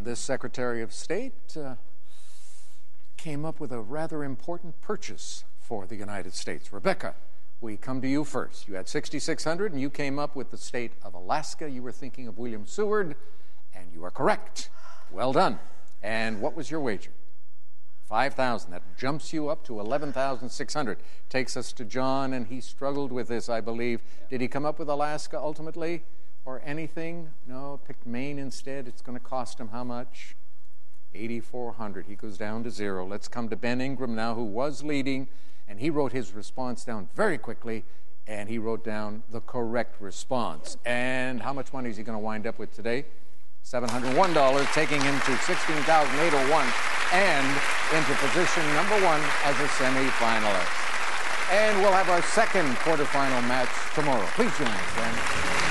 And this Secretary of State came up with a rather important purchase for the United States. Rebecca, we come to you first. You had $6,600 and you came up with the state of Alaska. You were thinking of William Seward, and you are correct. Well done. And what was your wager? $5,000. That jumps you up to $11,600. Takes us to John, and he struggled with this, I believe. Did he come up with Alaska ultimately, or anything? No, picked Maine instead. It's going to cost him how much? $8,400. He goes down to zero. Let's come to Ben Ingram now, who was leading, and he wrote his response down very quickly, and he wrote down the correct response. And how much money is he going to wind up with today? $701, taking him to $16,801 and into position number one as a semi-finalist. And we'll have our second quarterfinal match tomorrow. Please join us, Ben.